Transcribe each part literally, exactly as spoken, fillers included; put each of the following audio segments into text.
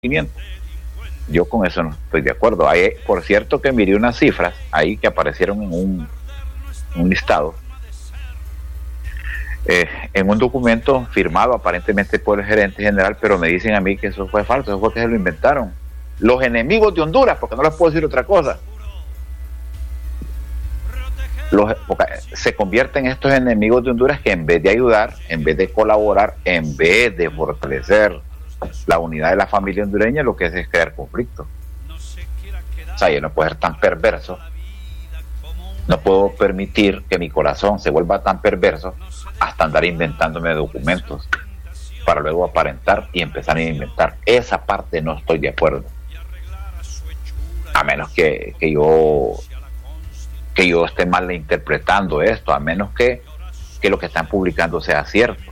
quinientos. Yo con eso no estoy de acuerdo. Hay, por cierto, que miré unas cifras ahí que aparecieron en un, un listado, eh, en un documento firmado aparentemente por el gerente general, pero me dicen a mí que eso fue falso, eso fue que se lo inventaron los enemigos de Honduras, porque no les puedo decir otra cosa. Los, se convierten en estos enemigos de Honduras que en vez de ayudar, en vez de colaborar, en vez de fortalecer la unidad de la familia hondureña, lo que hace es crear conflicto. O sea, yo no puedo ser tan perverso, no puedo permitir que mi corazón se vuelva tan perverso hasta andar inventándome documentos para luego aparentar y empezar a inventar. Esa parte no estoy de acuerdo, a menos que, que yo que yo esté mal interpretando esto, a menos que, que lo que están publicando sea cierto,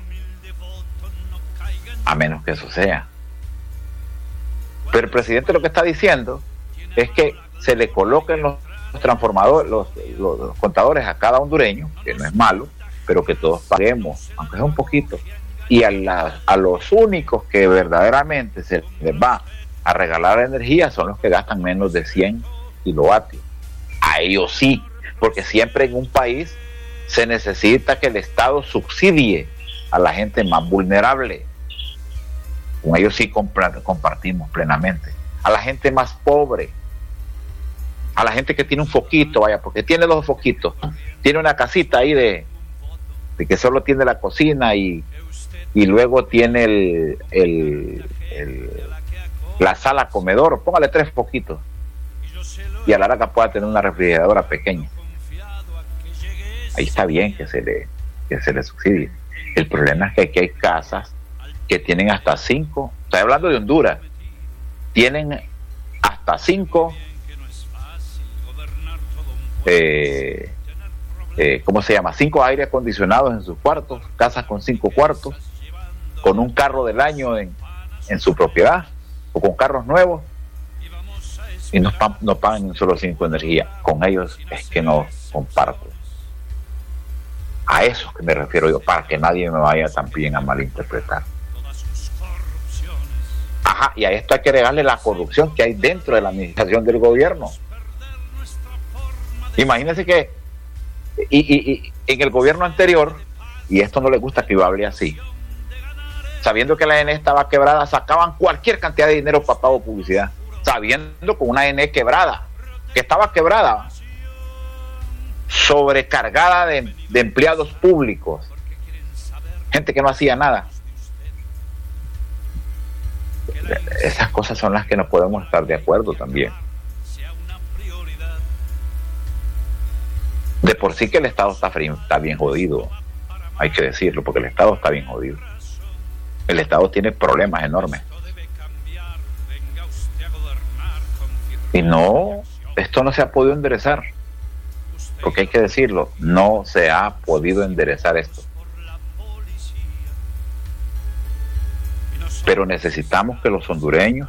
a menos que eso sea. Pero el presidente lo que está diciendo es que se le coloquen los transformadores, los, los, los contadores a cada hondureño, que no es malo, pero que todos paguemos, aunque sea un poquito, y a, la, a los únicos que verdaderamente se les va a regalar energía son los que gastan menos de cien kilovatios. A ellos sí, porque siempre en un país se necesita que el Estado subsidie a la gente más vulnerable. Con ellos sí compra, compartimos plenamente. A la gente más pobre, a la gente que tiene un foquito, vaya, porque tiene dos foquitos, tiene una casita ahí de, de que solo tiene la cocina y, y luego tiene el, el, el la sala comedor, póngale tres foquitos y a la larga pueda tener una refrigeradora pequeña. Ahí está bien que se le que se le subsidie. El problema es que aquí hay casas que tienen hasta cinco, estoy hablando de Honduras, tienen hasta cinco eh, eh, ¿cómo se llama? cinco aire acondicionados en sus cuartos, casas con cinco cuartos, con un carro del año en, en su propiedad, o con carros nuevos, y no, no pagan solo cinco energía. Con ellos es que no comparto. A eso que me refiero yo, para que nadie me vaya también a malinterpretar. Ajá, y a esto hay que agregarle la corrupción que hay dentro de la administración del gobierno. Imagínense que y, y, y en el gobierno anterior, y esto no le gusta que yo hable así, sabiendo que la A N E estaba quebrada, sacaban cualquier cantidad de dinero para pago de publicidad, sabiendo con una A N E quebrada, que estaba quebrada, sobrecargada de, de empleados públicos, gente que no hacía nada. Esas cosas son las que no podemos estar de acuerdo también. De por sí que el Estado está, está bien jodido, hay que decirlo, porque el Estado está bien jodido. El Estado tiene problemas enormes. Y no, esto no se ha podido enderezar, porque hay que decirlo, no se ha podido enderezar esto. Pero necesitamos que los hondureños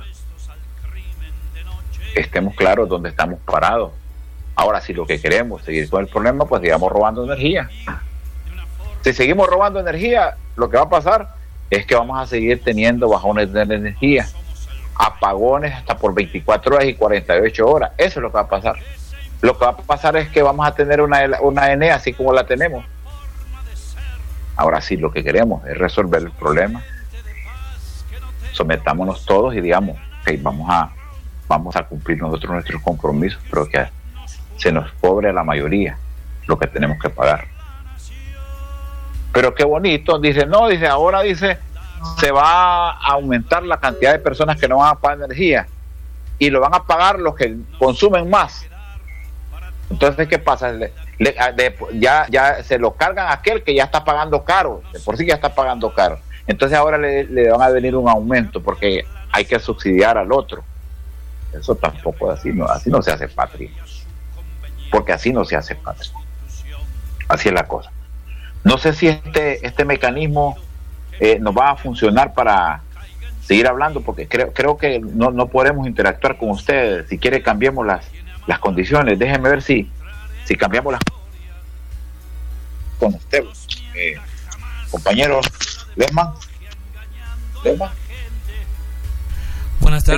estemos claros dónde estamos parados. Ahora, si lo que queremos es seguir con el problema, pues sigamos robando energía. Si seguimos robando energía, lo que va a pasar es que vamos a seguir teniendo bajones de energía, apagones hasta por veinticuatro horas y cuarenta y ocho horas. Eso es lo que va a pasar. Lo que va a pasar es que vamos a tener una, una A N E así como la tenemos. Ahora sí, lo que queremos es resolver el problema. Sometámonos todos y digamos, okay, vamos a vamos a cumplir nosotros nuestros compromisos, pero que se nos cobre a la mayoría lo que tenemos que pagar. Pero qué bonito, dice, no, dice, ahora dice, se va a aumentar la cantidad de personas que no van a pagar energía y lo van a pagar los que consumen más. Entonces, ¿qué pasa? Le, le, de, ya, ya se lo cargan a aquel que ya está pagando caro, de por sí ya está pagando caro. Entonces ahora le, le van a venir un aumento porque hay que subsidiar al otro. Eso tampoco es así, no, así no se hace patria. Porque así no se hace patria. Así es la cosa. No sé si este, este mecanismo eh, nos va a funcionar para seguir hablando, porque creo, creo que no, no podremos interactuar con ustedes. Si quiere, cambiemos las, las condiciones. Déjenme ver si, si cambiamos las con usted, eh, compañero Lesman. Lesman. Buenas tardes.